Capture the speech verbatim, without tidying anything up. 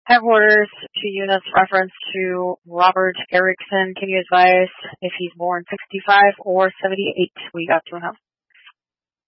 Headquarters to units reference to Robert Erickson. Can you advise if he's born sixty-five or seventy-eight? We got two and a half.